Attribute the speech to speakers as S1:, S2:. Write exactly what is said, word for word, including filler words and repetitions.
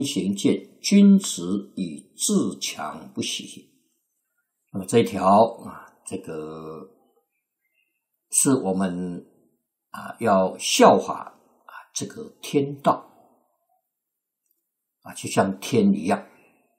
S1: 行健，君子以自强不息。那么这一条啊，这个是我们啊要效法啊这个天道啊，就像天一样